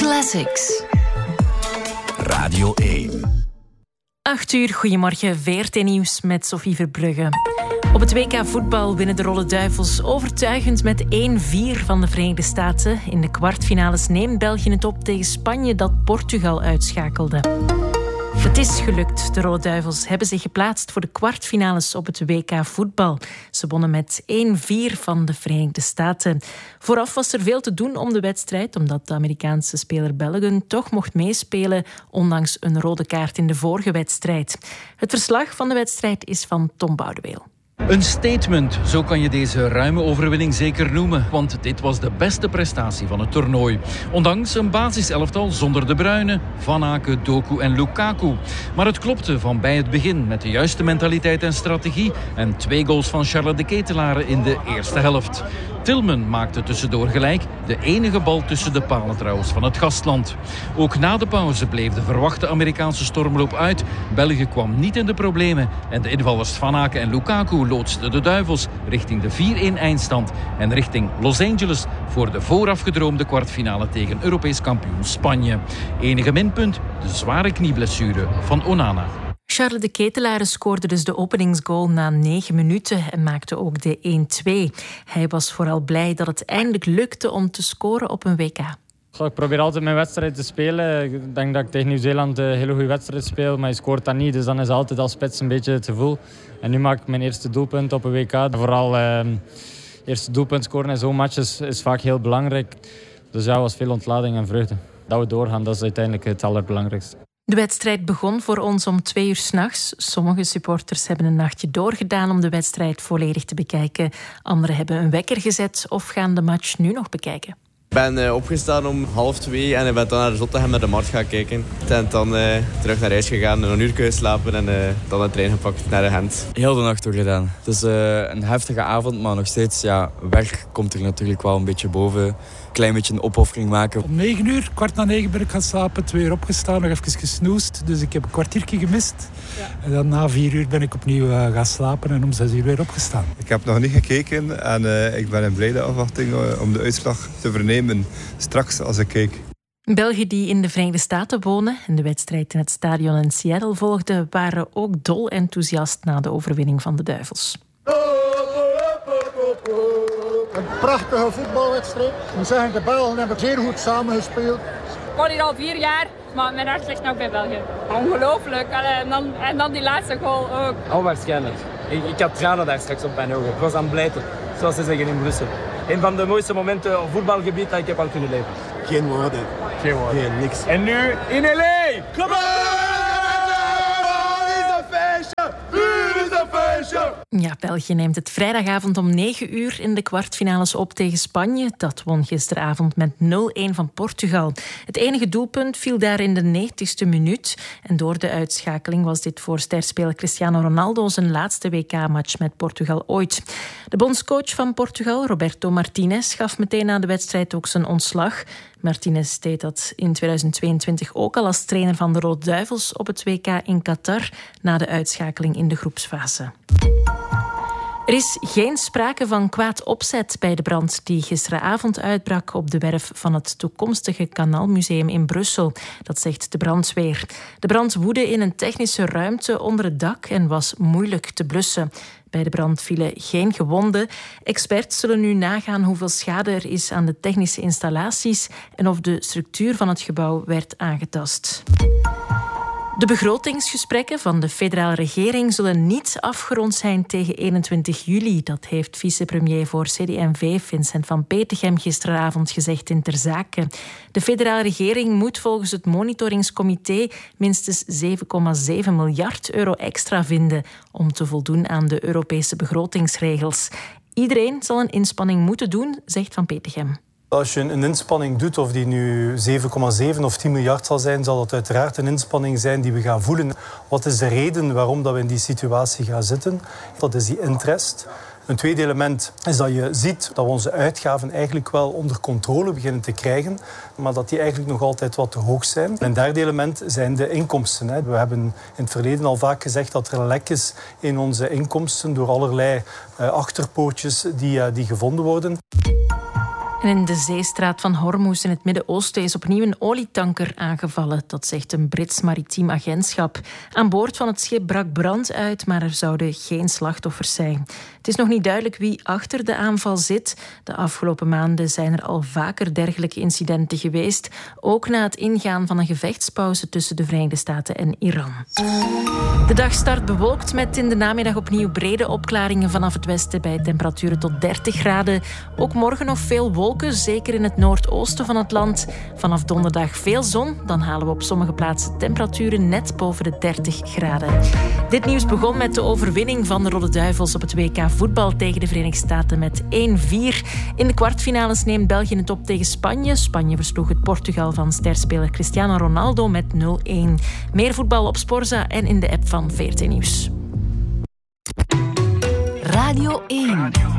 Classics. Radio 1. 8 uur, goedemorgen, VRT-nieuws met Sophie Verbrugge. Op het WK voetbal winnen de Rode Duivels overtuigend met 1-4 van de Verenigde Staten. In de kwartfinales neemt België het op tegen Spanje dat Portugal uitschakelde. Het is gelukt. De Rode Duivels hebben zich geplaatst voor de kwartfinales op het WK voetbal. Ze wonnen met 1-4 van de Verenigde Staten. Vooraf was er veel te doen om de wedstrijd, omdat de Amerikaanse speler Balogun toch mocht meespelen, ondanks een rode kaart in de vorige wedstrijd. Het verslag van de wedstrijd is van Tom Boudeweel. Een statement, zo kan je deze ruime overwinning zeker noemen. Want dit was de beste prestatie van het toernooi. Ondanks een basiselftal zonder De Bruyne, Van Aken, Doku en Lukaku. Maar het klopte van bij het begin met de juiste mentaliteit en strategie. En 2 goals van Charles de Ketelaere in de eerste helft. Tillman maakte tussendoor gelijk. De enige bal tussen de palen trouwens van het gastland. Ook na de pauze bleef de verwachte Amerikaanse stormloop uit. België kwam niet in de problemen. En de invallers Van Aken en Lukaku loodsten de Duivels richting de 4-1 eindstand. En richting Los Angeles voor de voorafgedroomde kwartfinale tegen Europees kampioen Spanje. Enige minpunt, de zware knieblessure van Onana. Charles de Ketelaere scoorde dus de openingsgoal na 9 minuten en maakte ook de 1-2. Hij was vooral blij dat het eindelijk lukte om te scoren op een WK. Ik probeer altijd mijn wedstrijd te spelen. Ik denk dat ik tegen Nieuw-Zeeland een hele goede wedstrijd speel, maar je scoort dat niet. Dus dan is het altijd als spits een beetje het gevoel. En nu maak ik mijn eerste doelpunt op een WK. Vooral eerste doelpunt scoren in zo'n match is vaak heel belangrijk. Dus ja, was veel ontlading en vreugde. Dat we doorgaan, dat is uiteindelijk het allerbelangrijkste. De wedstrijd begon voor ons om 2 uur 's nachts. Sommige supporters hebben een nachtje doorgedaan om de wedstrijd volledig te bekijken. Anderen hebben een wekker gezet of gaan de match nu nog bekijken. Ik ben opgestaan om 1:30 en ik ben dan naar de Zottegem met de Mart gaan kijken. En dan terug naar huis gegaan, een uur geslapen en dan de trein gepakt naar Gent. Heel de nacht doorgedaan. Het is een heftige avond, maar nog steeds, werk komt er natuurlijk wel een beetje boven. Een klein beetje een opoffering maken. Om 9 uur, 8:45 ben ik gaan slapen, 2 uur opgestaan, nog even gesnoest. Dus ik heb een kwartiertje gemist. Ja. En dan na 4 uur ben ik opnieuw gaan slapen en om 6 uur weer opgestaan. Ik heb nog niet gekeken en ik ben in blijde afwachting om de uitslag te vernemen straks als ik kijk. Belgen die in de Verenigde Staten wonen en de wedstrijd in het stadion in Seattle volgden, waren ook dol enthousiast na de overwinning van de Duivels. Een prachtige voetbalwedstrijd. Ik moet zeggen, de Belgen hebben zeer goed samengespeeld. Ik woon hier al 4 jaar, maar mijn hart ligt nog bij België. Ongelooflijk. En dan die laatste goal ook. Onwaarschijnlijk. Ik had tranen daar straks op mijn ogen. Ik was aan het blijten, zoals ze zeggen in Brussel. Een van de mooiste momenten op voetbalgebied dat ik heb al kunnen leven. Geen woorden. Geen niks. En nu in LA! Kom op! Ja, België neemt het vrijdagavond om 9 uur in de kwartfinales op tegen Spanje. Dat won gisteravond met 0-1 van Portugal. Het enige doelpunt viel daar in de 90ste minuut. En door de uitschakeling was dit voor sterspeler Cristiano Ronaldo zijn laatste WK-match met Portugal ooit. De bondscoach van Portugal, Roberto Martinez, gaf meteen na de wedstrijd ook zijn ontslag. Martinez deed dat in 2022 ook al als trainer van de Rode Duivels op het WK in Qatar na de uitschakeling in de groepsfase. Er is geen sprake van kwaad opzet bij de brand die gisteravond uitbrak op de werf van het toekomstige Kanaalmuseum in Brussel. Dat zegt de brandweer. De brand woedde in een technische ruimte onder het dak en was moeilijk te blussen. Bij de brand vielen geen gewonden. Experts zullen nu nagaan hoeveel schade er is aan de technische installaties en of de structuur van het gebouw werd aangetast. De begrotingsgesprekken van de federale regering zullen niet afgerond zijn tegen 21 juli. Dat heeft vicepremier voor CD&V Vincent van Petegem gisteravond gezegd in Ter Zake. De federale regering moet volgens het monitoringscomité minstens 7,7 miljard euro extra vinden om te voldoen aan de Europese begrotingsregels. Iedereen zal een inspanning moeten doen, zegt Van Petegem. Als je een inspanning doet, of die nu 7,7 of 10 miljard zal zijn, zal dat uiteraard een inspanning zijn die we gaan voelen. Wat is de reden waarom dat we in die situatie gaan zitten? Dat is die interest. Een tweede element is dat je ziet dat we onze uitgaven eigenlijk wel onder controle beginnen te krijgen, maar dat die eigenlijk nog altijd wat te hoog zijn. En een derde element zijn de inkomsten. We hebben in het verleden al vaak gezegd dat er een lek is in onze inkomsten door allerlei achterpoortjes die gevonden worden. En in de zeestraat van Hormuz in het Midden-Oosten is opnieuw een olietanker aangevallen. Dat zegt een Brits maritiem agentschap. Aan boord van het schip brak brand uit, maar er zouden geen slachtoffers zijn. Het is nog niet duidelijk wie achter de aanval zit. De afgelopen maanden zijn er al vaker dergelijke incidenten geweest. Ook na het ingaan van een gevechtspauze tussen de Verenigde Staten en Iran. De dag start bewolkt met in de namiddag opnieuw brede opklaringen vanaf het westen bij temperaturen tot 30 graden. Ook morgen nog veel wolken, zeker in het noordoosten van het land. Vanaf donderdag veel zon, dan halen we op sommige plaatsen temperaturen net boven de 30 graden. Dit nieuws begon met de overwinning van de Rode Duivels op het WK voetbal tegen de Verenigde Staten met 1-4. In de kwartfinales neemt België het op tegen Spanje. Spanje versloeg het Portugal van sterspeler Cristiano Ronaldo met 0-1. Meer voetbal op Sporza en in de app van VRT Nieuws. Radio 1.